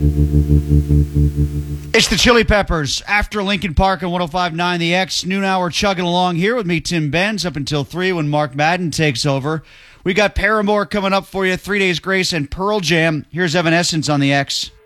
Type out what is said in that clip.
It's the Chili Peppers after Lincoln Park on 105.9 The X. Noon hour chugging along here with me, Tim Benz, up until 3 when Mark Madden takes over. We got Paramore coming up for you, 3 Days Grace, and Pearl Jam. Here's Evanescence on The X.